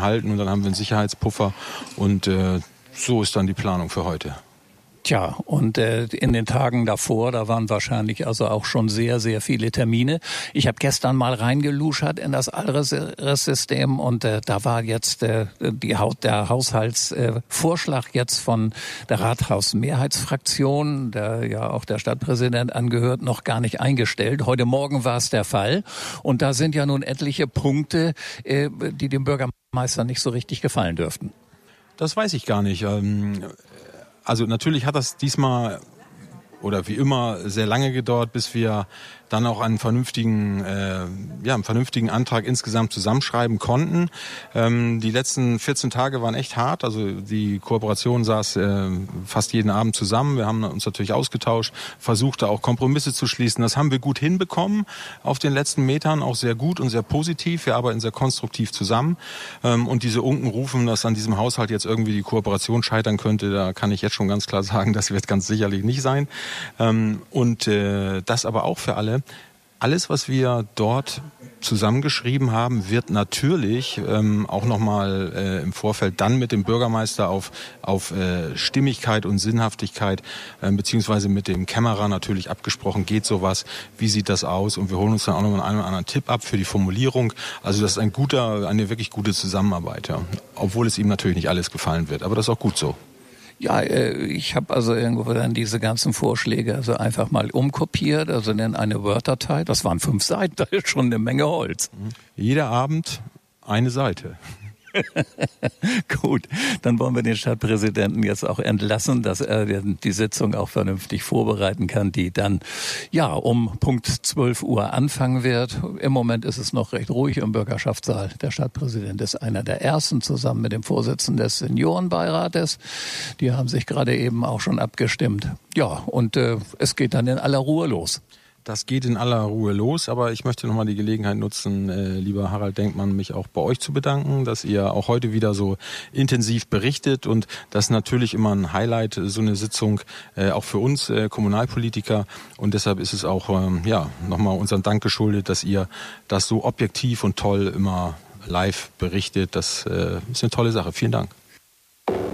halten und dann haben wir einen Sicherheitspuffer und so ist dann die Planung für heute. Tja, und in den Tagen davor, da waren wahrscheinlich also auch schon sehr, sehr viele Termine. Ich habe gestern mal reingeluschert in das Alres-System und da war jetzt der Haushaltsvorschlag jetzt von der Rathausmehrheitsfraktion, der ja auch der Stadtpräsident angehört, noch gar nicht eingestellt. Heute Morgen war es der Fall und da sind ja nun etliche Punkte, die dem Bürgermeister nicht so richtig gefallen dürften. Das weiß ich gar nicht. Also natürlich hat das diesmal oder wie immer sehr lange gedauert, bis wir dann auch einen vernünftigen Antrag insgesamt zusammenschreiben konnten. Die letzten 14 Tage waren echt hart. Also die Kooperation saß fast jeden Abend zusammen. Wir haben uns natürlich ausgetauscht, versucht da auch Kompromisse zu schließen. Das haben wir gut hinbekommen auf den letzten Metern, auch sehr gut und sehr positiv. Wir arbeiten sehr konstruktiv zusammen. Und diese Unken rufen, dass an diesem Haushalt jetzt irgendwie die Kooperation scheitern könnte, da kann ich jetzt schon ganz klar sagen, das wird ganz sicherlich nicht sein. Und das aber auch für alle. Alles, was wir dort zusammengeschrieben haben, wird natürlich auch nochmal im Vorfeld dann mit dem Bürgermeister auf Stimmigkeit und Sinnhaftigkeit beziehungsweise mit dem Kämmerer natürlich abgesprochen. Geht sowas? Wie sieht das aus? Und wir holen uns dann auch nochmal einen oder anderen Tipp ab für die Formulierung. Also das ist eine wirklich gute Zusammenarbeit. Ja. Obwohl es ihm natürlich nicht alles gefallen wird. Aber das ist auch gut so. Ja, ich habe also irgendwo dann diese ganzen Vorschläge also einfach mal umkopiert, also in eine Word-Datei. Das waren 5 Seiten, da ist schon eine Menge Holz. Jeder Abend eine Seite. Gut, dann wollen wir den Stadtpräsidenten jetzt auch entlassen, dass er die Sitzung auch vernünftig vorbereiten kann, die dann ja um Punkt 12 Uhr anfangen wird. Im Moment ist es noch recht ruhig im Bürgerschaftssaal. Der Stadtpräsident ist einer der Ersten zusammen mit dem Vorsitzenden des Seniorenbeirates. Die haben sich gerade eben auch schon abgestimmt. Ja, und es geht dann in aller Ruhe los. Das geht in aller Ruhe los, aber ich möchte nochmal die Gelegenheit nutzen, lieber Harald Denkmann, mich auch bei euch zu bedanken, dass ihr auch heute wieder so intensiv berichtet und das ist natürlich immer ein Highlight, so eine Sitzung, auch für uns Kommunalpolitiker und deshalb ist es auch nochmal unseren Dank geschuldet, dass ihr das so objektiv und toll immer live berichtet. Das ist eine tolle Sache. Vielen Dank.